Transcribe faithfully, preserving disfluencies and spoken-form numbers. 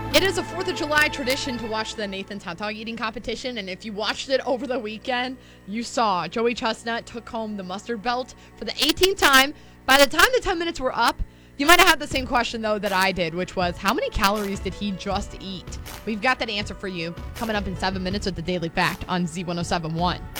It is a fourth of July tradition to watch the Nathan's Hot Dog Eating Competition, and if you watched it over the weekend, you saw Joey Chestnut took home the mustard belt for the eighteenth time. By the time the ten minutes were up, you might have had the same question, though, that I did, which was, how many calories did he just eat? We've got that answer for you coming up in seven minutes with the Daily Fact on Z one oh seven point one.